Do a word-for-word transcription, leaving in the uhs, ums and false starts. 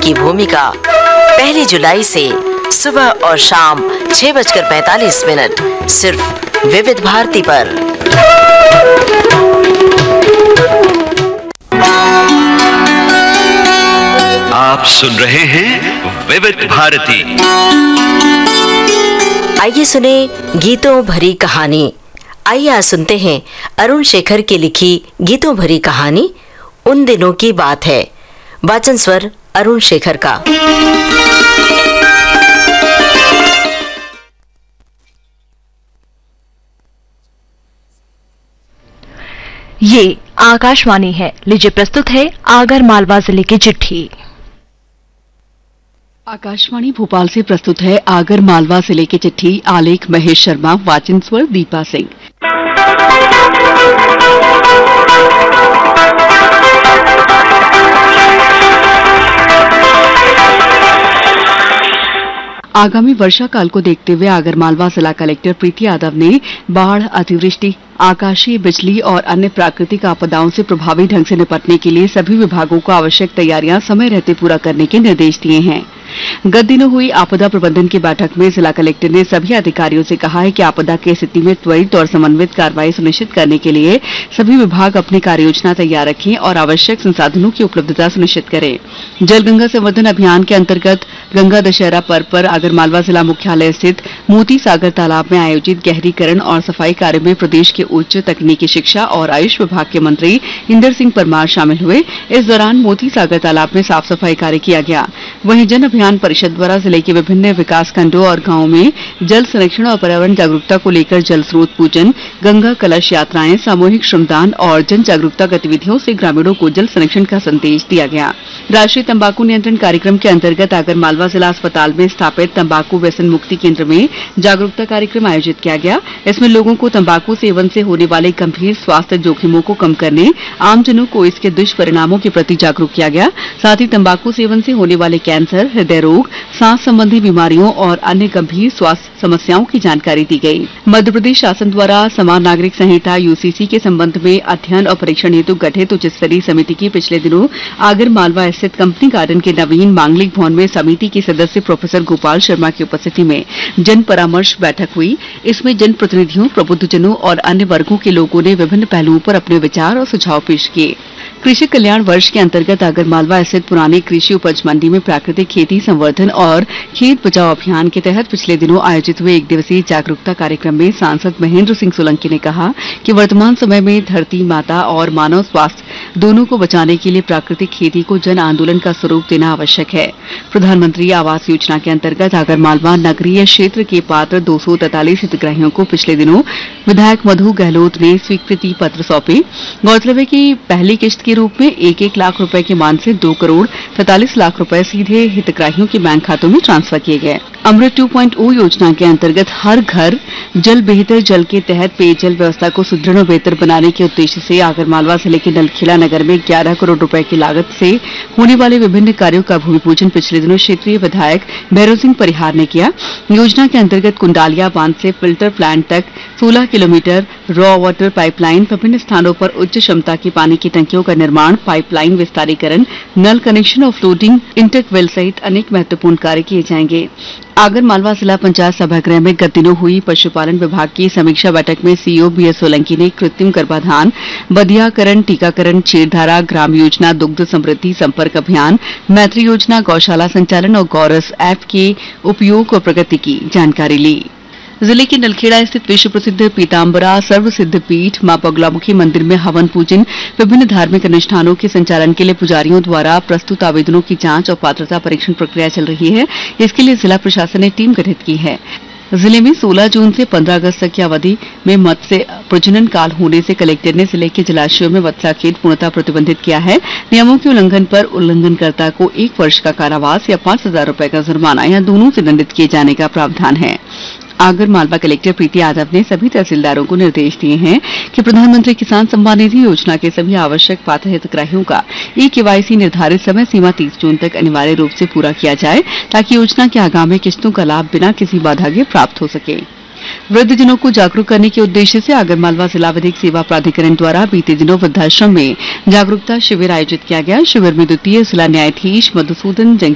की भूमिका पहली जुलाई से सुबह और शाम छह बजकर पैंतालीस मिनट सिर्फ विविध भारती पर। आप सुन रहे हैं विविध भारती। आइए सुने गीतों भरी कहानी। आइए आज सुनते हैं अरुण शेखर की लिखी गीतों भरी कहानी उन दिनों की बात है। वाचन स्वर अरुण शेखर का। ये आकाशवाणी है। लीजिए प्रस्तुत है आगर मालवा जिले की चिट्ठी। आकाशवाणी भोपाल से प्रस्तुत है आगर मालवा जिले की चिट्ठी। आलेख महेश शर्मा, वाचन स्वर दीपा सिंह। आगामी वर्षा काल को देखते हुए आगरमालवा जिला कलेक्टर प्रीति यादव ने बाढ़, अतिवृष्टि, आकाशीय बिजली और अन्य प्राकृतिक आपदाओं से प्रभावी ढंग से निपटने के लिए सभी विभागों को आवश्यक तैयारियां समय रहते पूरा करने के निर्देश दिए हैं। गत दिनों हुई आपदा प्रबंधन की बैठक में जिला कलेक्टर ने सभी अधिकारियों से कहा है कि आपदा की स्थिति में त्वरित और समन्वित कार्रवाई सुनिश्चित करने के लिए सभी विभाग अपनी कार्ययोजना तैयार रखें और आवश्यक संसाधनों की उपलब्धता सुनिश्चित करें। जल गंगा संवर्धन अभियान के अंतर्गत गंगा दशहरा पर्व पर आगरमालवा जिला मुख्यालय स्थित मोती सागर तालाब में आयोजित गहरीकरण और सफाई कार्य में प्रदेश के उच्च तकनीकी शिक्षा और आयुष विभाग के मंत्री इंदर सिंह परमार शामिल हुए। इस दौरान मोती सागर तालाब में साफ सफाई कार्य किया गया। वहीं जन अभियान परिषद द्वारा जिले के विभिन्न विकास खंडों और गांवों में जल संरक्षण और पर्यावरण जागरूकता को लेकर जल स्रोत पूजन, गंगा कलश यात्राएं, सामूहिक श्रमदान और जन जागरूकता गतिविधियों से ग्रामीणों को जल संरक्षण का संदेश दिया गया। राष्ट्रीय तंबाकू नियंत्रण कार्यक्रम के अंतर्गत आगरमालवा जिला अस्पताल में स्थापित तंबाकू व्यसन मुक्ति केंद्र में जागरूकता कार्यक्रम आयोजित किया गया। इसमें लोगों को तंबाकू सेवन से होने वाले गंभीर स्वास्थ्य जोखिमों को कम करने, आमजनों को इसके दुष्परिणामों के प्रति जागरूक किया गया। साथ ही तंबाकू सेवन से होने वाले कैंसर, हृदय रोग, सांस संबंधी बीमारियों और अन्य गंभीर स्वास्थ्य समस्याओं की जानकारी दी गई। मध्य प्रदेश शासन द्वारा समान नागरिक संहिता यूसीसी के संबंध में अध्ययन और परीक्षण हेतु गठित उच्च स्तरीय समिति की पिछले दिनों आगरमालवा स्थित कंपनी गार्डन के नवीन मांगलिक भवन में समिति के सदस्य प्रोफेसर गोपाल शर्मा की उपस्थिति में जन परामर्श बैठक हुई। इसमें जन प्रतिनिधियों, प्रबुद्धजनों और अन्य वर्गों के लोगों ने विभिन्न पहलुओं पर अपने विचार और सुझाव पेश किए। कृषि कल्याण वर्ष के अंतर्गत आगरमालवा स्थित पुरानी कृषि उपज मंडी में प्राकृतिक खेती संवर्धन और खेत बचाओ अभियान के तहत पिछले दिनों आयोजित हुए एक दिवसीय जागरूकता कार्यक्रम में सांसद महेंद्र सिंह सोलंकी ने कहा कि वर्तमान समय में धरती माता और मानव स्वास्थ्य दोनों को बचाने के लिए प्राकृतिक खेती को जन आंदोलन का स्वरूप देना आवश्यक है। प्रधानमंत्री आवास योजना के अंतर्गत आगरमालवा नगरीय क्षेत्र के पात्र दो सौ तैंतालीस हितग्राहियों को पिछले दिनों विधायक मधु गहलोत ने स्वीकृति पत्र सौंपे। गौरतलब है कि पहली किश्त के रूप में एक एक लाख रुपए के मान से दो करोड़ तैंतालीस लाख रुपए सीधे हितग्राहियों के बैंक खातों में ट्रांसफर किए गए। अमृत टू पॉइंट ओ योजना के अंतर्गत हर घर जल बेहतर जल के तहत पेयजल व्यवस्था को सुदृढ़ और बेहतर बनाने के उद्देश्य से आगरमालवा जिले के नलखेड़ा नगर में ग्यारह करोड़ रुपए की लागत से होने वाले विभिन्न कार्यों का भूमि पूजन पिछले दिनों क्षेत्रीय विधायक भैरव सिंह परिहार ने किया। योजना के अंतर्गत कुंडालिया बांध से फिल्टर प्लांट तक सोलह किलोमीटर रॉ वाटर पाइपलाइन, विभिन्न स्थानों पर उच्च क्षमता की पानी की टंकियों का निर्माण, पाइपलाइन विस्तारीकरण, नल कनेक्शन और फ्लोटिंग इंटेक वेल सहित अनेक महत्वपूर्ण कार्य किए जाएंगे। आगरमालवा जिला पंचायत सभागृह में गत दिनों हुई पशुपालन विभाग की समीक्षा बैठक में सीईओ बीएस सोलंकी ने कृत्रिम गर्भाधान, बधियाकरण, टीकाकरण, क्षीरधारा, ग्राम योजना, दुग्ध समृद्धि संपर्क अभियान, मैत्री योजना, गौशाला संचालन और गौरस ऐप के उपयोग और प्रगति की जानकारी ली। जिले के नलखेड़ा स्थित विश्व प्रसिद्ध पीताम्बरा सर्वसिद्ध पीठ मां बगलामुखी मंदिर में हवन पूजन, विभिन्न धार्मिक अनुष्ठानों के संचालन के लिए पुजारियों द्वारा प्रस्तुत आवेदनों की जांच और पात्रता परीक्षण प्रक्रिया चल रही है। इसके लिए जिला प्रशासन ने टीम गठित की है। जिले में सोलह जून से पंद्रह अगस्त तक की अवधि में मत्स्य प्रजनन काल होने से कलेक्टर ने जिले के जलाशयों में मत्स्याखेट पूर्णतः प्रतिबंधित किया है। नियमों के उल्लंघन पर उल्लंघनकर्ता को एक वर्ष का कारावास या पांच हजार रूपये का जुर्माना या दोनों से दंडित किए जाने का प्रावधान है। आगरमालवा कलेक्टर प्रीति यादव ने सभी तहसीलदारों को निर्देश दिए हैं कि प्रधानमंत्री किसान सम्मान निधि योजना के सभी आवश्यक पात्र हितग्राहियों का ई केवाईसी निर्धारित समय सीमा तीस जून तक अनिवार्य रूप से पूरा किया जाए ताकि योजना की आगामी किस्तों का लाभ बिना किसी बाधा के प्राप्त हो सके। वृद्धजनों को जागरूक करने के उद्देश्य से आगरमालवा जिला विधिक सेवा प्राधिकरण द्वारा बीते दिनों वृद्धाश्रम में जागरूकता शिविर आयोजित किया गया। शिविर में द्वितीय जिला न्यायाधीश मधुसूदन